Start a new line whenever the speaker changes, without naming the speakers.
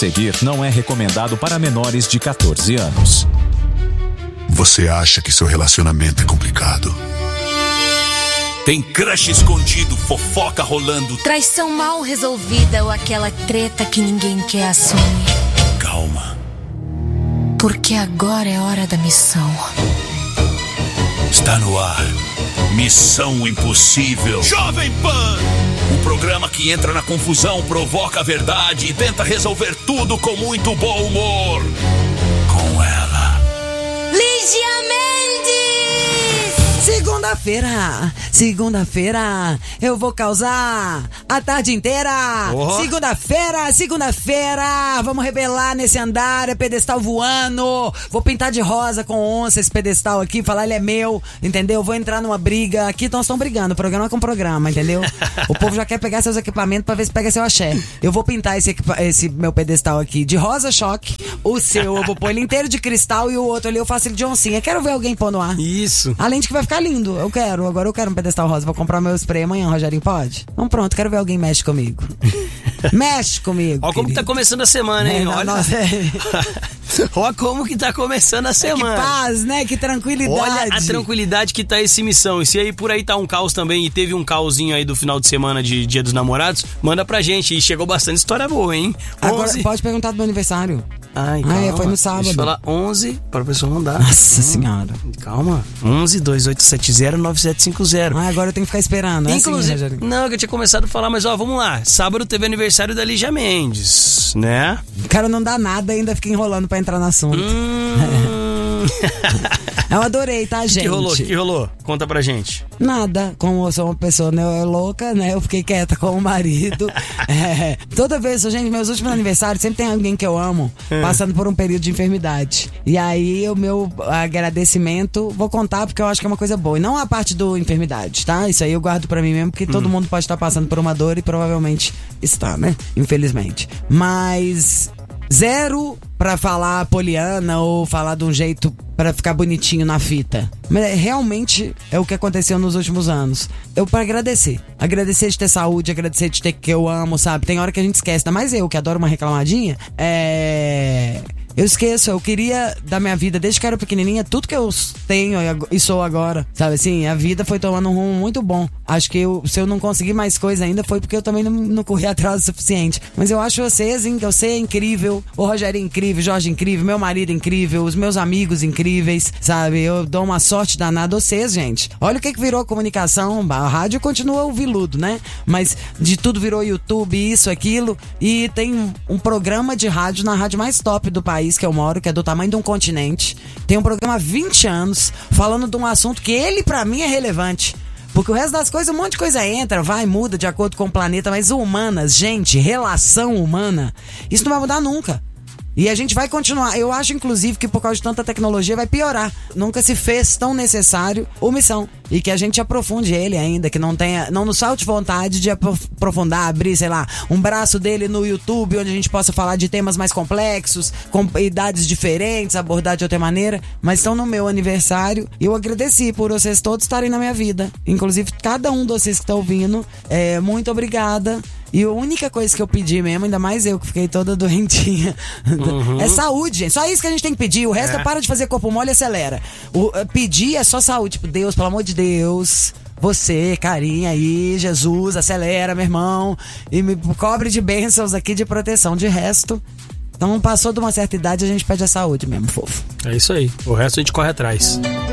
seguir não é recomendado para menores de 14 anos.
Você acha que seu relacionamento é complicado?
Tem crush escondido, fofoca rolando.
Traição mal resolvida ou aquela treta que ninguém quer assumir.
Calma.
Porque agora é hora da missão.
Está no ar. Missão Impossível. Jovem Pan! Um programa que entra na confusão, provoca a verdade e tenta resolver tudo com muito bom humor. Com ela,
Lígia Mendes!
Segunda-feira, eu vou causar a tarde inteira. Segunda-feira, vamos rebelar nesse andar, é pedestal voando. Vou pintar de rosa com onça esse pedestal aqui, falar ele é meu, entendeu? Vou entrar numa briga, aqui nós estamos brigando, programa com programa, entendeu? O povo já quer pegar seus equipamentos pra ver se pega seu axé. Eu vou pintar esse meu pedestal aqui de rosa choque, o seu eu vou pôr ele inteiro de cristal e o outro ali eu faço ele de oncinha. Quero ver alguém pôr no ar.
Isso.
Além de que vai ficar lindo, agora eu quero um pedestal rosa, vou comprar meu spray amanhã, Rogerinho, pode? Então pronto, quero ver alguém mexe comigo. Mexe comigo.
Olha como que tá começando a semana, hein? Olha como que tá começando a semana.
Que paz, né? Que tranquilidade.
Olha a tranquilidade que tá esse missão. E se aí por aí tá um caos também e teve um caosinho aí do final de semana de Dia dos Namorados, manda pra gente. E chegou bastante história boa, hein?
Agora pode perguntar do meu aniversário.
Ai, calma.
Foi no sábado.
Deixa eu falar 11 para a pessoa mandar.
Nossa senhora.
Calma. 11-2870-9750.
Agora eu tenho que ficar esperando.
Inclusive,
assim,
não, que eu tinha começado a falar, mas vamos lá. Sábado teve aniversário da Lígia Mendes, né?
O cara não dá nada e ainda fica enrolando pra entrar no assunto. Eu adorei, tá, gente?
O que rolou? Conta pra gente.
Nada. Como eu sou uma pessoa louca, né? Eu fiquei quieta com o marido. Toda vez, gente, meus últimos aniversários, sempre tem alguém que eu amo passando por um período de enfermidade. E aí, o meu agradecimento, vou contar porque eu acho que é uma coisa boa. E não a parte do enfermidade, tá? Isso aí eu guardo pra mim mesmo, porque todo mundo pode estar passando por uma dor e provavelmente está, né? Infelizmente. Mas zero pra falar poliana ou falar de um jeito pra ficar bonitinho na fita. Mas realmente é o que aconteceu nos últimos anos. Eu pra agradecer. Agradecer de ter saúde, agradecer de ter que eu amo, sabe? Tem hora que a gente esquece, ainda mais eu que adoro uma reclamadinha. Eu esqueço, eu queria da minha vida, desde que eu era pequenininha, tudo que eu tenho e sou agora, sabe assim? A vida foi tomando um rumo muito bom. Acho que se eu não conseguir mais coisa ainda, foi porque eu também não corri atrás o suficiente. Mas eu acho vocês, você é incrível, o Rogério é incrível, o Jorge é incrível, meu marido é incrível, os meus amigos incríveis, sabe? Eu dou uma sorte danada a vocês, gente. Olha o que virou a comunicação, a rádio continua o viludo, né? Mas de tudo virou YouTube, isso, aquilo, e tem um programa de rádio na rádio mais top do país que eu moro, que é do tamanho de um continente. Tem um programa há 20 anos falando de um assunto que ele pra mim é relevante. Porque o resto das coisas, um monte de coisa entra, vai, muda de acordo com o planeta, mas humanas, gente, relação humana, isso não vai mudar nunca. E a gente vai continuar. Eu acho, inclusive, que por causa de tanta tecnologia vai piorar. Nunca se fez tão necessário o Missão. E que a gente aprofunde ele ainda, que não nos falte vontade de aprofundar, abrir, sei lá, um braço dele no YouTube, onde a gente possa falar de temas mais complexos, com idades diferentes, abordar de outra maneira. Mas estão no meu aniversário e eu agradeci por vocês todos estarem na minha vida. Inclusive, cada um de vocês que está ouvindo. Muito obrigada. E a única coisa que eu pedi mesmo, ainda mais eu que fiquei toda doentinha, é saúde, gente. Só isso que a gente tem que pedir. O resto é para de fazer corpo mole e acelera. Pedir é só saúde. Tipo, Deus, pelo amor de Deus, você, carinha aí, Jesus, acelera, meu irmão. E me cobre de bênçãos aqui, de proteção. De resto, então passou de uma certa idade, a gente pede a saúde mesmo, fofo.
É isso aí. O resto a gente corre atrás.